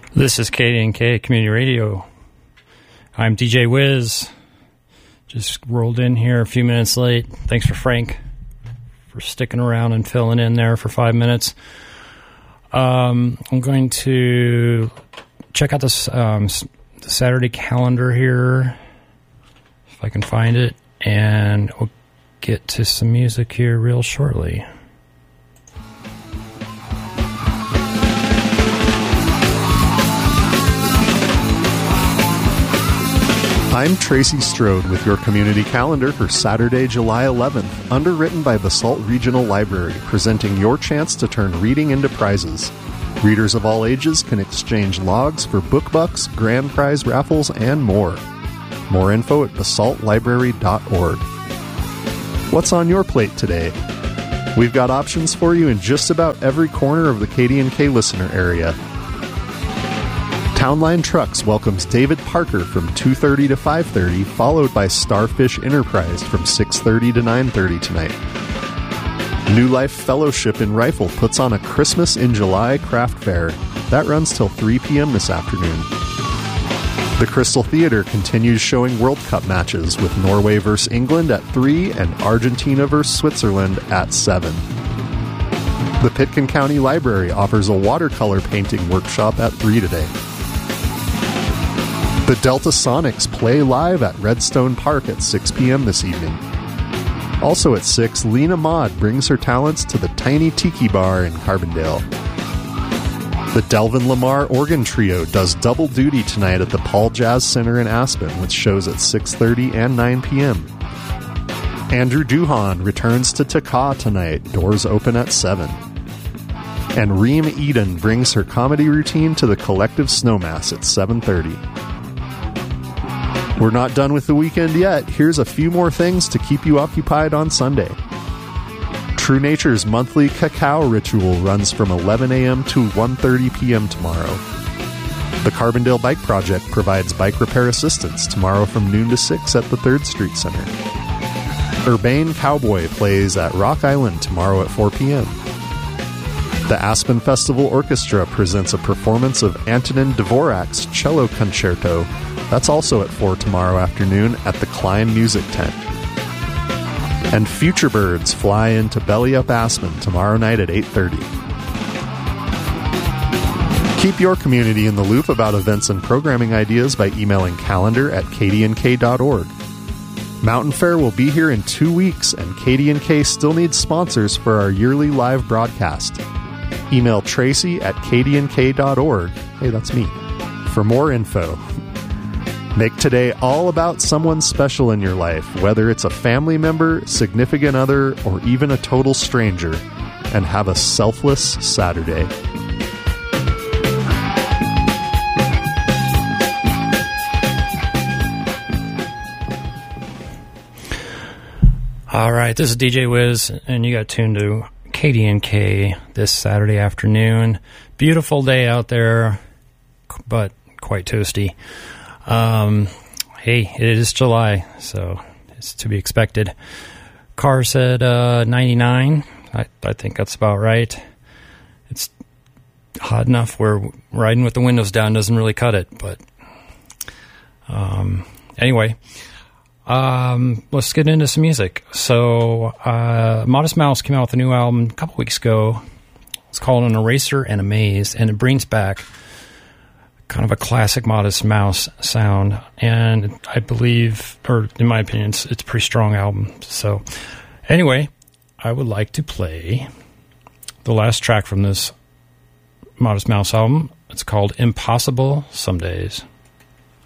This is KDNK Community Radio. I'm DJ Wiz. Just rolled in here a few minutes late. Thanks for Frank for sticking around and filling in there for 5 minutes. I'm going to check out this the Saturday calendar here, if I can find it, and we'll get to some music here real shortly. I'm Tracy Strode with your community calendar for Saturday, July 11th, underwritten by Basalt Regional Library, presenting your chance to turn reading into prizes. Readers of all ages can exchange logs for book bucks, grand prize raffles, and more. More info at basaltlibrary.org. What's on your plate today? We've got options for you in just about every corner of the KDNK listener area. Townline Trucks welcomes David Parker from 2:30 to 5:30, followed by Starfish Enterprise from 6:30 to 9:30 tonight. New Life Fellowship in Rifle puts on a Christmas in July craft fair. That runs till 3 p.m. this afternoon. The Crystal Theater continues showing World Cup matches with Norway vs. England at 3 and Argentina vs. Switzerland at 7. The Pitkin County Library offers a watercolor painting workshop at 3 today. The Delta Sonics play live at Redstone Park at 6 p.m. this evening. Also at 6, Lena Maud brings her talents to the Tiny Tiki Bar in Carbondale. The Delvin Lamar Organ Trio does double duty tonight at the Paul Jazz Center in Aspen, with shows at 6:30 and 9 p.m. Andrew Duhan returns to Taka tonight, doors open at 7. And Reem Eden brings her comedy routine to the Collective Snowmass at 7:30. We're not done with the weekend yet. Here's a few more things to keep you occupied on Sunday. True Nature's monthly cacao ritual runs from 11 a.m. to 1:30 p.m. tomorrow. The Carbondale Bike Project provides bike repair assistance tomorrow from noon to 6 at the 3rd Street Center. Urbane Cowboy plays at Rock Island tomorrow at 4 p.m. The Aspen Festival Orchestra presents a performance of Antonin Dvorak's Cello Concerto. That's also at 4 tomorrow afternoon at the Klein Music Tent. And Future Birds fly into Belly Up Aspen tomorrow night at 8:30. Keep your community in the loop about events and programming ideas by emailing calendar@kdnk.org. Mountain Fair will be here in 2 weeks, and KDNK still needs sponsors for our yearly live broadcast. Email tracy@kdnk.org. Hey, that's me. For more info. Make today all about someone special in your life, whether it's a family member, significant other, or even a total stranger, and have a selfless Saturday. All right, this is DJ Wiz, and you got tuned to KDNK this Saturday afternoon. Beautiful day out there, but quite toasty. Hey, it is July, so it's to be expected. Car said 99. I think that's about right. It's hot enough where riding with the windows down doesn't really cut it, but anyway, let's get into some music. So Modest Mouse came out with a new album a couple weeks ago. It's called An Eraser and a Maze, and it brings back kind of a classic Modest Mouse sound, and I believe, or in my opinion, it's a pretty strong album. So anyway, I would like to play the last track from this Modest Mouse album. It's called Impossible Some Days.